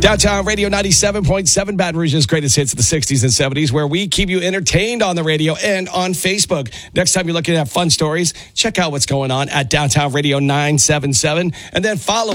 Downtown Radio 97.7, Baton Rouge's greatest hits of the 60s and 70s, where we keep you entertained on the radio and on Facebook. Next time you're looking at fun stories, check out what's going on at Downtown Radio 977, and then follow